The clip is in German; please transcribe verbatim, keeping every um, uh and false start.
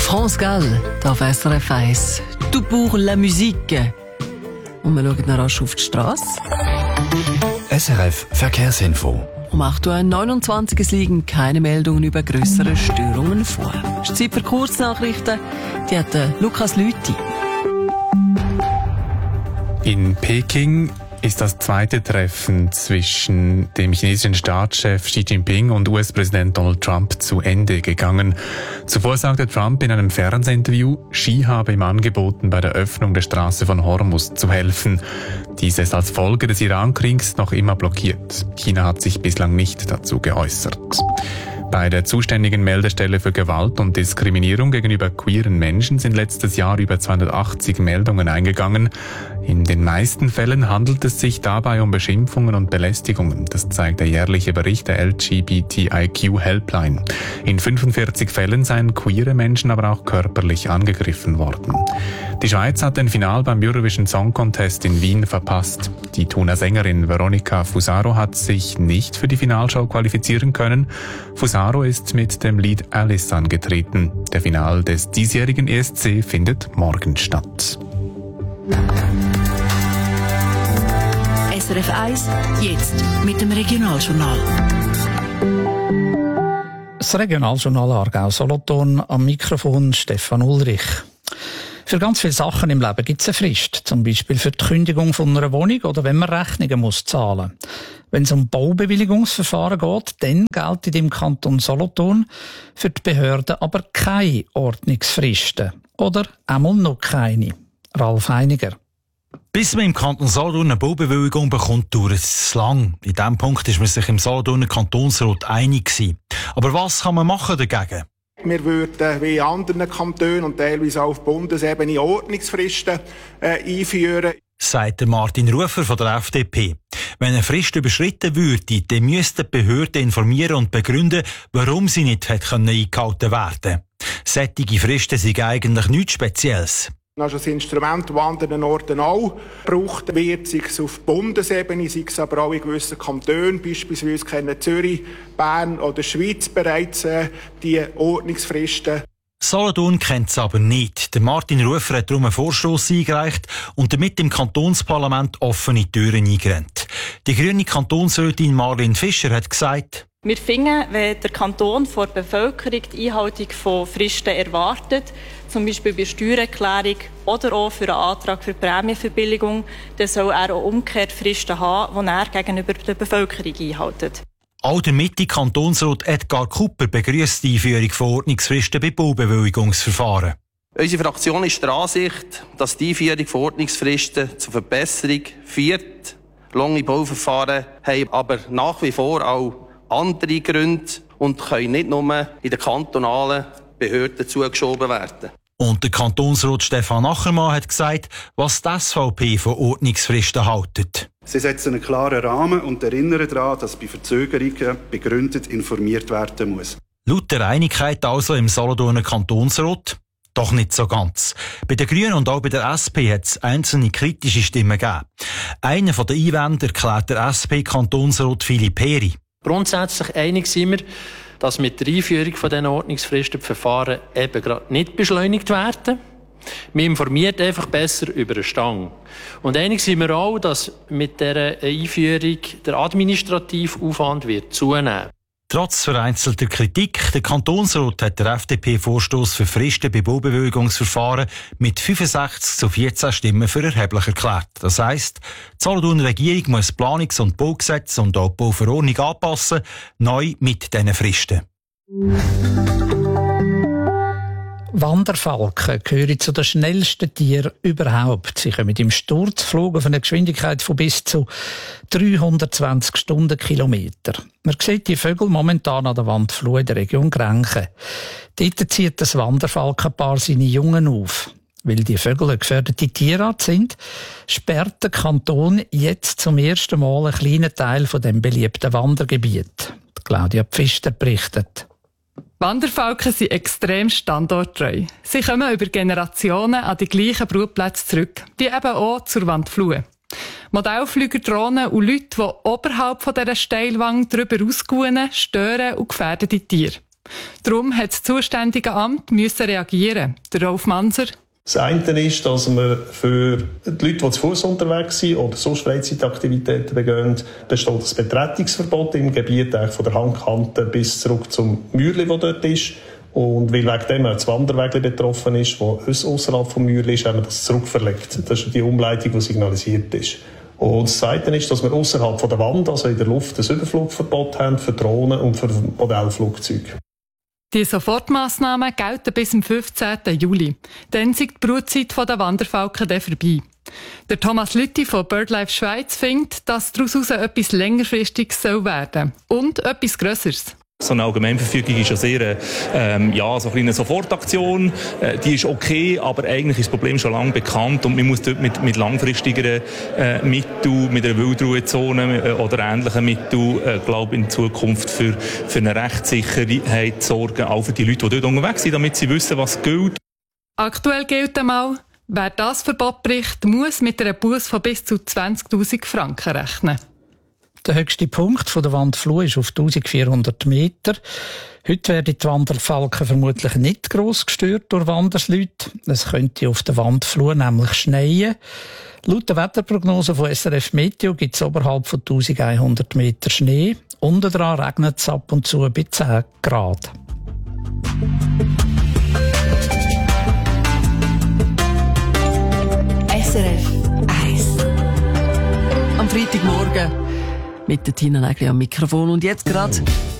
France Gall, hier auf S R F eins. Tout pour la musique. Und wir schauen noch rasch auf die Strasse. S R F Verkehrsinfo. Um acht Uhr neunundzwanzig es liegen keine Meldungen über grössere Störungen vor. Es ist Zeit für Kurznachrichten. Die hat Lukas Lüthi. In Peking ist das zweite Treffen zwischen dem chinesischen Staatschef Xi Jinping und U S-Präsident Donald Trump zu Ende gegangen. Zuvor sagte Trump in einem Fernsehinterview, Xi habe ihm angeboten, bei der Öffnung der Straße von Hormuz zu helfen. Diese ist als Folge des Iran-Kriegs noch immer blockiert. China hat sich bislang nicht dazu geäußert. Bei der zuständigen Meldestelle für Gewalt und Diskriminierung gegenüber queeren Menschen sind letztes Jahr über zweihundertachtzig Meldungen eingegangen. In den meisten Fällen handelt es sich dabei um Beschimpfungen und Belästigungen. Das zeigt der jährliche Bericht der L G B T I Q Helpline. In fünfundvierzig Fällen seien queere Menschen aber auch körperlich angegriffen worden. Die Schweiz hat den Final beim Eurovision Song Contest in Wien verpasst. Die Thuner Sängerin Veronica Fusaro hat sich nicht für die Finalshow qualifizieren können. Fusaro ist mit dem Lied Alice angetreten. Der Final des diesjährigen E S C findet morgen statt. S R F eins, jetzt mit dem Regionaljournal. Das Regionaljournal Aargau-Solothurn, am Mikrofon Stefan Ulrich. Für ganz viele Sachen im Leben gibt es eine Frist, zum Beispiel für die Kündigung von einer Wohnung oder wenn man Rechnungen muss zahlen. Wenn es um Baubewilligungsverfahren geht, dann gelten im Kanton Solothurn für die Behörden aber keine Ordnungsfristen. Oder einmal noch keine. Ralf Heiniger. Bis man im Kanton Solothurn eine Baubewilligung bekommt, dauert es lang. In diesem Punkt ist man sich im Solothurner Kantonsrat einig gewesen. Aber was kann man machen dagegen? Wir würden wie in anderen Kantonen und teilweise auch auf Bundesebene Ordnungsfristen äh, einführen. Sagt Martin Rufer von der F D P. Wenn eine Frist überschritten würde, dann müssten die Behörden informieren und begründen, warum sie nicht hätte eingehalten werden. Solche Fristen sind eigentlich nichts Spezielles. Also das Instrument, das an anderen Orten auch gebraucht wird, sei es auf Bundesebene, sei es aber auch in gewissen Kantonen, beispielsweise kennen Zürich, Bern oder Schweiz bereits äh, die Ordnungsfristen. Solothurn kennt es aber nicht. Der Martin Rufer hat darum einen Vorstoss eingereicht und damit im Kantonsparlament offene Türen eingerannt. Die grüne Kantonsrätin Marlene Fischer hat gesagt, wir finden, wenn der Kanton vor der Bevölkerung die Einhaltung von Fristen erwartet, zum Beispiel bei Steuererklärung oder auch für einen Antrag für Prämienverbilligung, dann soll er auch umgekehrt Fristen haben, die er gegenüber der Bevölkerung einhält. Auch der Mitte-Kantonsrat Edgar Kupper begrüsst die Einführung von Ordnungsfristen bei Baubewilligungsverfahren. Unsere Fraktion ist der Ansicht, dass die Einführung von Ordnungsfristen zur Verbesserung führt. Lange Bauverfahren haben aber nach wie vor auch andere Gründe und können nicht nur in den kantonalen Behörden zugeschoben werden. Und der Kantonsrat Stefan Achermann hat gesagt, was die S V P von Ordnungsfristen haltet. Sie setzen einen klaren Rahmen und erinnern daran, dass bei Verzögerungen begründet informiert werden muss. Laut der Einigkeit also im Solothurner Kantonsrat? Doch nicht so ganz. Bei den Grünen und auch bei der S P hat es einzelne kritische Stimmen gegeben. Einer von den Einwänden erklärt der S P-Kantonsrat Philipp Heri. Grundsätzlich einig sind wir, dass mit der Einführung von diesen Ordnungsfristen die Verfahren eben gerade nicht beschleunigt werden. Man informiert einfach besser über den Stand. Und einig sind wir auch, dass mit dieser Einführung der administrative Aufwand wird zunehmen. Trotz vereinzelter Kritik, der Kantonsrat hat der F D P-Vorstoss für Fristen bei Baubewilligungsverfahren mit fünfundsechzig zu vierzehn Stimmen für erheblich erklärt. Das heisst, die Solothurner Regierung muss Planungs- und Baugesetz und auch die Bauverordnung anpassen, neu mit diesen Fristen. Wanderfalken gehören zu den schnellsten Tieren überhaupt. Sie kommen im Sturzflug auf eine Geschwindigkeit von bis zu dreihundertzwanzig Stundenkilometer. Man sieht die Vögel momentan an der Wandfluh in der Region Grenchen. Dort zieht das Wanderfalkenpaar seine Jungen auf. Weil die Vögel eine gefährdete Tierart sind, sperrt der Kanton jetzt zum ersten Mal einen kleinen Teil von dem beliebten Wandergebiet. Claudia Pfister berichtet. Wanderfalken sind extrem standorttreu. Sie kommen über Generationen an die gleichen Brutplätze zurück, wie eben auch zur Wandfluh. Modellflüger, Drohnen und Leute, die oberhalb von dieser Steilwand drüber ausgehen, stören und gefährden die Tiere. Darum hat das zuständige Amt müssen reagieren. Der Rolf Manser. Das eine ist, dass wir für die Leute, die zu Fuß unterwegs sind oder sonst Freizeitaktivitäten begehen, besteht das Betretungsverbot im Gebiet von der Hangkante bis zurück zum Mürli, das dort ist. Und weil wegen dem auch das Wanderweg betroffen ist, das außerhalb vom Mürli ist, haben wir das zurückverlegt. Das ist die Umleitung, die signalisiert ist. Und das Zweite ist, dass wir außerhalb der Wand, also in der Luft, ein Überflugverbot haben für Drohnen und für Modellflugzeuge. Die Sofortmassnahmen gelten bis zum fünfzehnten Juli. Dann ist die Brutzeit der Wanderfalken dann vorbei. Der Thomas Lütti von BirdLife Schweiz findet, dass daraus etwas längerfristiges werden soll. Und etwas Grösseres. So eine Allgemeinverfügung ist ja sehr, ähm, ja, so eine Sofortaktion. Äh, die ist okay, aber eigentlich ist das Problem schon lange bekannt und man muss dort mit, mit langfristigeren äh, Mitteln, mit einer Wildruhezone äh, oder ähnlichen Mitteln, äh, glaube in Zukunft für, für eine Rechtssicherheit sorgen, auch für die Leute, die dort unterwegs sind, damit sie wissen, was gilt. Aktuell gilt einmal, wer das Verbot bricht, muss mit einer Busse von bis zu zwanzigtausend Franken rechnen. Der höchste Punkt von der Wandfluh ist auf eintausendvierhundert Meter. Heute werden die Wanderfalken vermutlich nicht gross gestört durch Wandersleute. Es könnte auf der Wandfluh nämlich schneien. Laut der Wetterprognose von S R F Meteo gibt es oberhalb von eintausendeinhundert Meter Schnee. Unten dran regnet es ab und zu bei zehn Grad. S R F eins. Am Freitagmorgen mit der Tina Nägeli am Mikrofon. Und jetzt gerade